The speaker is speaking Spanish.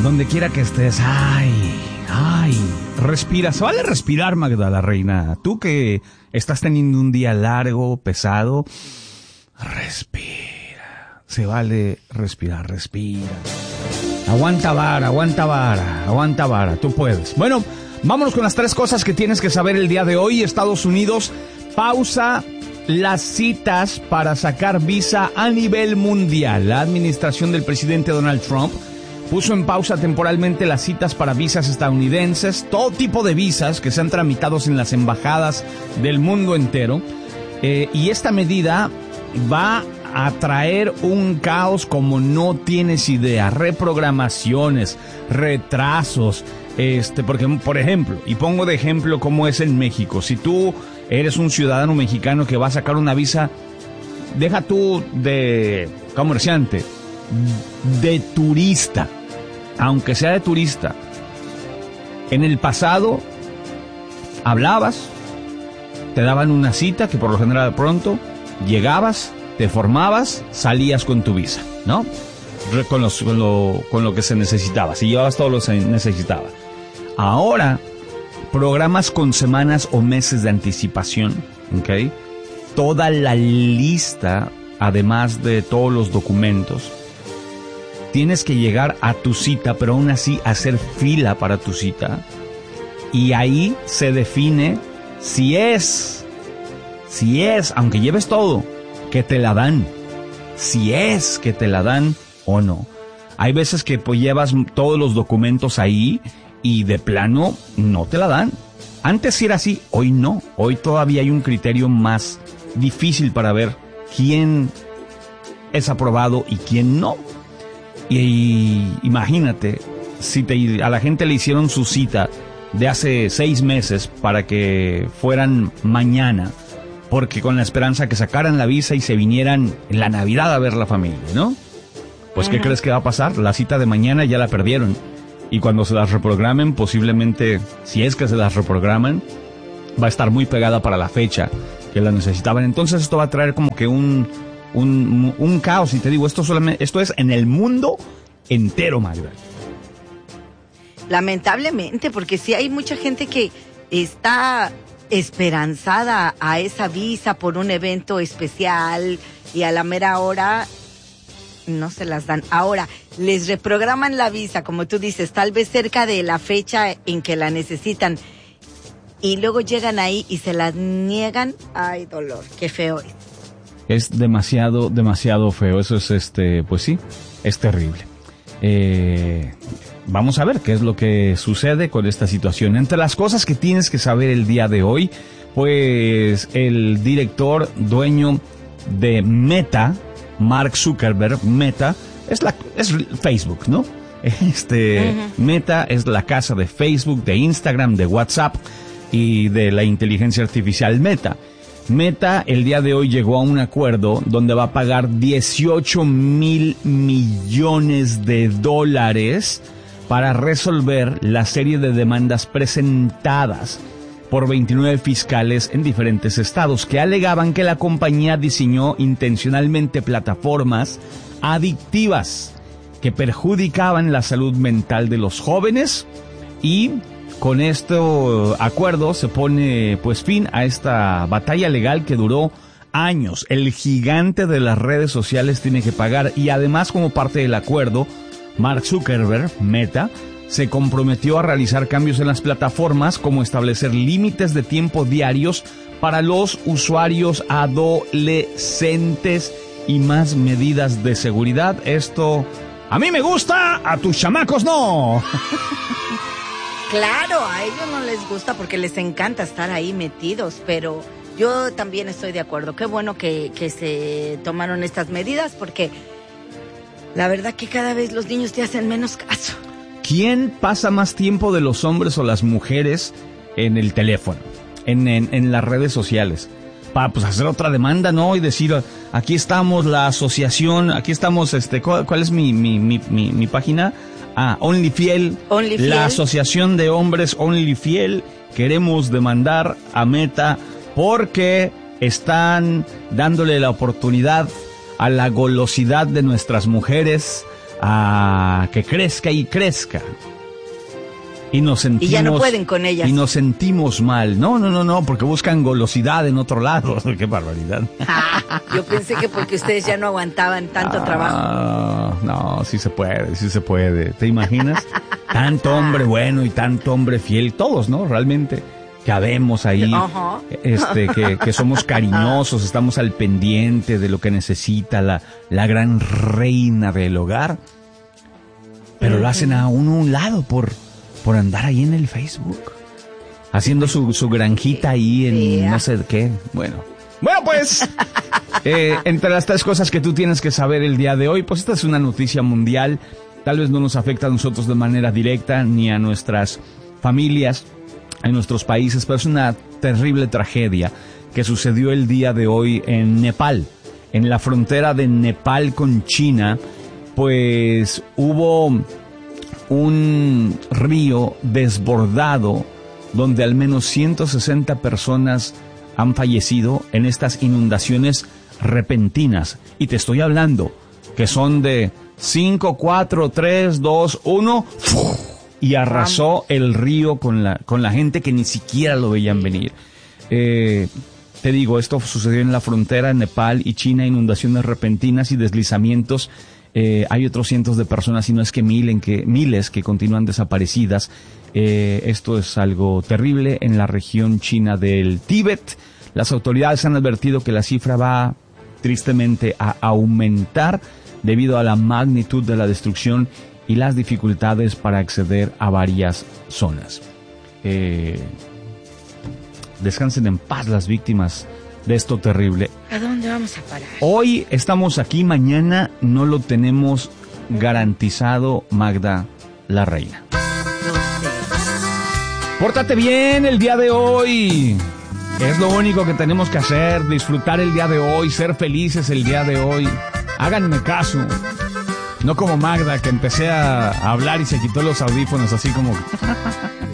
donde quiera que estés, respira. Se vale respirar, Magda, la reina. Tú que estás teniendo un día largo, pesado, respira. Se vale respirar, respira. Aguanta vara. Tú puedes. Bueno, vámonos con las 3 cosas que tienes que saber el día de hoy. Estados Unidos pausa las citas para sacar visa a nivel mundial. La administración del presidente Donald Trump puso en pausa temporalmente las citas para visas estadounidenses, todo tipo de visas que sean tramitados en las embajadas del mundo entero. Y esta medida va a traer un caos como no tienes idea. Reprogramaciones, retrasos. Porque, por ejemplo, y pongo de ejemplo cómo es en México. Si tú eres un ciudadano mexicano que va a sacar una visa, deja tú de comerciante, de turista, aunque sea de turista. En el pasado hablabas, te daban una cita que por lo general pronto llegabas, te formabas, salías con tu visa, ¿no? Con lo que se necesitaba, si llevabas todo lo que se necesitaba. Ahora, programas con semanas o meses de anticipación, ¿ok? Toda la lista, además de todos los documentos. Tienes que llegar a tu cita, pero aún así hacer fila para tu cita. Y ahí se define si es, aunque lleves todo, que te la dan. Si es que te la dan o no. Hay veces que pues llevas todos los documentos ahí y de plano no te la dan. Antes sí era así, hoy no. Hoy todavía hay un criterio más difícil para ver quién es aprobado y quién no. Y imagínate, si a la gente le hicieron su cita de hace 6 meses para que fueran mañana, porque con la esperanza que sacaran la visa y se vinieran en la Navidad a ver la familia, ¿no? Pues, ¿qué crees que va a pasar? La cita de mañana ya la perdieron. Y cuando se las reprogramen, posiblemente, si es que se las reprograman, va a estar muy pegada para la fecha que la necesitaban. Entonces esto va a traer como que un caos. Y te digo, esto es en el mundo entero, Magda. Lamentablemente, porque sí hay mucha gente que está esperanzada a esa visa por un evento especial y a la mera hora no se las dan. Ahora, les reprograman la visa, como tú dices, tal vez cerca de la fecha en que la necesitan, y luego llegan ahí y se las niegan. Ay, dolor, qué feo es. Es demasiado feo. Eso es, pues sí, es terrible. Vamos a ver qué es lo que sucede con esta situación. Entre las cosas que tienes que saber el día de hoy, pues el director dueño de Meta, Mark Zuckerberg, Meta, es Facebook, ¿no? Meta es la casa de Facebook, de Instagram, de WhatsApp y de la inteligencia artificial Meta. Meta el día de hoy llegó a un acuerdo donde va a pagar $18,000 millones para resolver la serie de demandas presentadas por 29 fiscales en diferentes estados que alegaban que la compañía diseñó intencionalmente plataformas adictivas que perjudicaban la salud mental de los jóvenes, y con este acuerdo se pone pues fin a esta batalla legal que duró años. El gigante de las redes sociales tiene que pagar, y además, como parte del acuerdo, Mark Zuckerberg, Meta, se comprometió a realizar cambios en las plataformas, como establecer límites de tiempo diarios para los usuarios adolescentes y más medidas de seguridad. Esto a mí me gusta, a tus chamacos no. Claro, a ellos no les gusta porque les encanta estar ahí metidos, pero yo también estoy de acuerdo. Qué bueno que se tomaron estas medidas, porque la verdad que cada vez los niños te hacen menos caso. ¿Quién pasa más tiempo de los hombres o las mujeres en el teléfono, en las redes sociales? Para pues hacer otra demanda, ¿no? Y decir, aquí estamos la asociación, aquí estamos, ¿cuál es mi página? OnlyFiel, la asociación de hombres OnlyFiel. Queremos demandar a Meta porque están dándole la oportunidad a la golosidad de nuestras mujeres, a que crezca y crezca. Y nos sentimos, y ya no pueden con ellas. Y nos sentimos mal. No, porque buscan golosidad en otro lado. ¡Qué barbaridad! Yo pensé que porque ustedes ya no aguantaban tanto trabajo. No, sí se puede. ¿Te imaginas? Tanto hombre bueno y tanto hombre fiel, todos, ¿no? Realmente, que habemos ahí, que somos cariñosos, estamos al pendiente de lo que necesita la gran reina del hogar. Pero lo hacen a uno a un lado por andar ahí en el Facebook, haciendo su granjita ahí en no sé qué. Bueno, pues, entre las 3 cosas que tú tienes que saber el día de hoy, pues esta es una noticia mundial. Tal vez no nos afecta a nosotros de manera directa, ni a nuestras familias, en nuestros países, pero es una terrible tragedia que sucedió el día de hoy en Nepal, en la frontera de Nepal con China. Pues hubo un río desbordado donde al menos 160 personas han fallecido en estas inundaciones repentinas. Y te estoy hablando que son de 5, 4, 3, 2, 1 y arrasó el río con la gente que ni siquiera lo veían venir. Te digo, esto sucedió en la frontera de Nepal y China, inundaciones repentinas y deslizamientos. Hay otros cientos de personas, y no es que miles que continúan desaparecidas. Esto es algo terrible en la región china del Tíbet. Las autoridades han advertido que la cifra va tristemente a aumentar debido a la magnitud de la destrucción y las dificultades para acceder a varias zonas. Descansen en paz las víctimas de esto terrible. ¿A dónde vamos a parar? Hoy estamos aquí, mañana no lo tenemos garantizado, Magda, la reina. No sé. Pórtate bien el día de hoy. Es lo único que tenemos que hacer, disfrutar el día de hoy, ser felices el día de hoy. Háganme caso. No como Magda, que empecé a hablar y se quitó los audífonos así como...